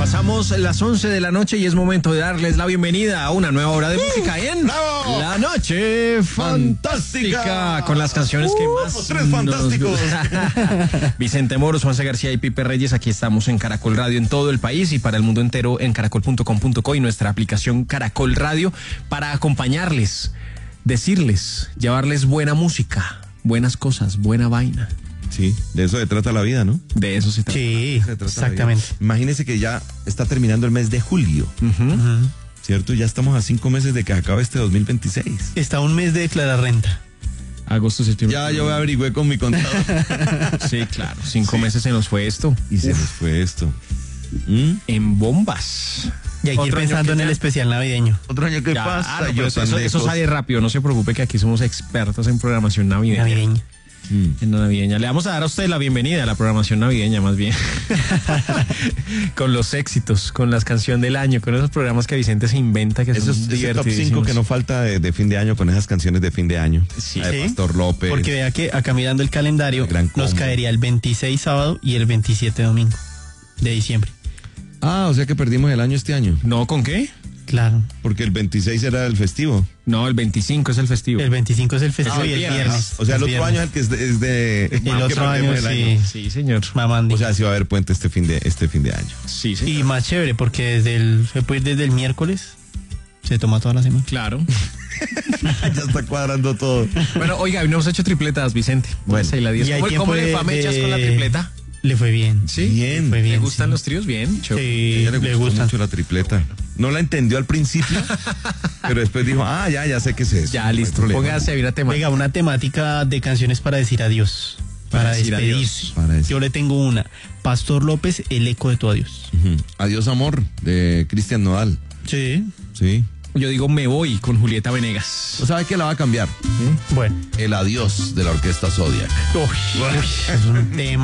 Pasamos las 11 de la noche y es momento de darles la bienvenida a una nueva hora de música en ¡Bravo! La Noche Fantástica, con las canciones que más los tres fantásticos. Vicente Moros, Juanse García y Pipe Reyes. Aquí estamos en Caracol Radio en todo el país y para el mundo entero en caracol.com.co y nuestra aplicación Caracol Radio para acompañarles, decirles, llevarles buena música, buenas cosas, buena vaina. Sí, de eso se trata la vida, ¿no? De eso se trata. Sí, exactamente. Imagínese que ya está terminando el mes de julio, ¿cierto? Ya estamos a 5 meses de que acabe este 2026. Está un mes de declarar renta. Agosto, septiembre. Ya yo averigüé con mi contador. Sí, claro. 5 meses se nos fue esto. Y se nos fue esto. En bombas. Y hay que ir Otro año pensando que en el ya- especial navideño. Otro año que Ya, pasa. no, pero eso sale rápido. No se preocupe que aquí somos expertos en programación navideña. Navideño. En la navideña. Le vamos a dar a usted la bienvenida a la programación navideña, más bien. Con los éxitos, con las canciones del año, con esos programas que Vicente se inventa que Eso son es ese top 5 divertidísimos. que no falta de fin de año con esas canciones de fin de año. Sí. La de Sí. Pastor López. Porque vea que acá mirando el calendario El gran nos combo. caería el 26 sábado y el 27 domingo de diciembre. Ah, o sea que perdimos el año este año. ¿No? ¿Con qué? Claro. Porque el 26 era el festivo. No, el 25 es el festivo. El 25 es el festivo Ah, y el viernes. viernes. O sea, el Es otro viernes. año es el que es de El que otro año perdemos el sí. Sí, señor. Mamandi. O sea, sí va a haber puente este fin de año. Sí, Y señor. más chévere porque se puede ir desde el miércoles. Se toma toda la semana. Claro. Ya está cuadrando todo. Bueno, oiga, hoy no hemos hecho tripletas, Vicente. Bueno. Esa y la 10. Y hay ¿Cómo tiempo le de- fue a Mechas de- con la tripleta? Le fue bien. Sí. Bien. Fue bien. ¿Le gustan sí. los tríos? Bien. Chévere. Sí, A ella le gustó gustan. mucho la tripleta. No la entendió al principio, pero después dijo, ya sé qué es eso. Ya, No hay listo. problema. Póngase a ver a tema. Venga, una temática de canciones para decir adiós. Para decir despedirse. adiós. Para decir- Yo le tengo una. Pastor López, el eco de tu adiós. Ujú. Adiós amor, de Cristian Nodal. Sí. Sí. Yo digo me voy con Julieta Venegas. ¿No sabe qué la va a cambiar? Bueno. El adiós de la orquesta Zodiac. Uy, es un tema.